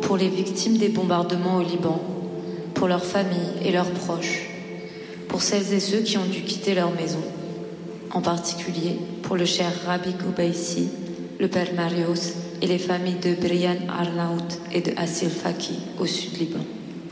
pour les victimes des bombardements au Liban, pour leurs familles et leurs proches, pour celles et ceux qui ont dû quitter leur maison, en particulier pour le cher Rabbi Goubaïsi, le père Marius et les familles de Brian Arnaout et de Assil Faki au sud Liban.